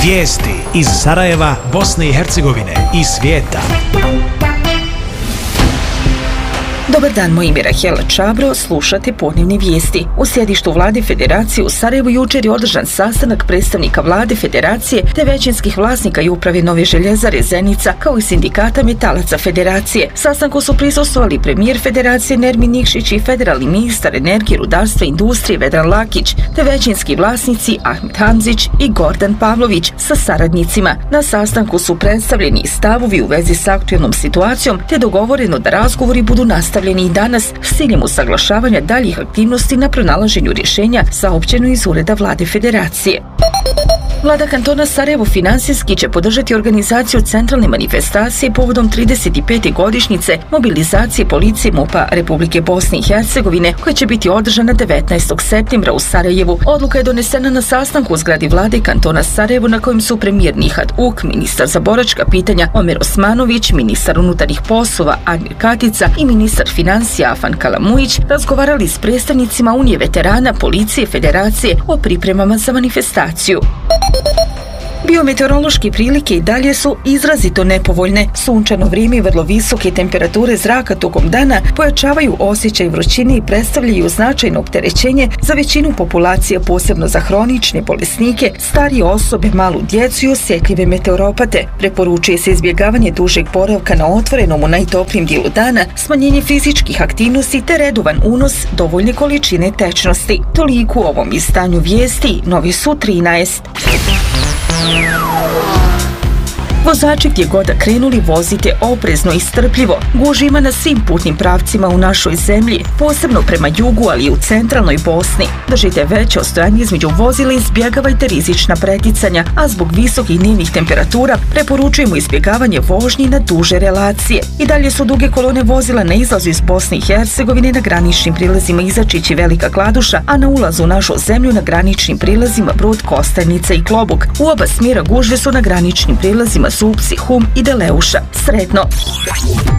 Vijesti iz Sarajeva, Bosne i Hercegovine i svijeta. Dobar dan, moje ime je Rahela Čabro, slušate podnevne vijesti. U sjedištu Vlade Federacije u Sarajevu jučer je održan sastanak predstavnika Vlade Federacije te većinskih vlasnika i uprave Nove željezare Zenica kao i sindikata metalaca Federacije. Sastanku su prisustvovali premijer Federacije Nermin Nikšić i federalni ministar energije, rudarstva i industrije Vedran Lakić te većinski vlasnici Ahmed Hamzić i Gordan Pavlović sa saradnicima. Na sastanku su predstavljeni i stavovi u vezi s aktualnom situacijom te dogovoreno da razgovori budu nastavljeni i danas s ciljem usaglašavanja daljih aktivnosti na pronalaženju rješenja, saopćeno iz Ureda Vlade Federacije. Vlada kantona Sarajevo finansijski će podržati organizaciju centralne manifestacije povodom 35. godišnjice mobilizacije policije MUP-a Republike Bosne i Hercegovine koja će biti održana 19. septembra u Sarajevu. Odluka je donesena na sastanku u zgradi Vlade kantona Sarajevo na kojem su premijer Nihat Uk, ministar za boračka pitanja Omer Osmanović, ministar unutarnjih poslova Admir Katica i ministar financija Afan Kalamujić razgovarali s predstavnicima Unije veterana, policije, federacije o pripremama za manifestaciju. Biometeorološke prilike i dalje su izrazito nepovoljne. Sunčano vrijeme i vrlo visoke temperature zraka tokom dana pojačavaju osjećaj vrućine i predstavljaju značajno opterećenje za većinu populacije, posebno za hronične bolesnike, starije osobe, malu djecu i osjetljive meteoropate. Preporučuje se izbjegavanje dužeg boravka na otvorenom u najtoplijem dijelu dana, smanjenje fizičkih aktivnosti te redovan unos dovoljne količine tečnosti. Toliko u ovom izdanju vijesti. Novi su 13. Vozači gdje god da krenuli vozite oprezno i strpljivo. Gužve ima na svim putnim pravcima u našoj zemlji, posebno prema jugu, ali i u centralnoj Bosni. Držite veće odstojanje između vozila i izbjegavajte rizična preticanja, a zbog visokih dnevnih temperatura preporučujemo izbjegavanje vožnji na duže relacije. I dalje su duge kolone vozila na izlazu iz Bosne i Hercegovine na graničnim prilazima Izačić i Velika Kladuša, a na ulazu u našu zemlju na graničnim prilazima Brod, Kostajnica i Klobuk. U oba smjera gužve su na graničnim prilazima Supci, Hum i Deleuša. Sretno!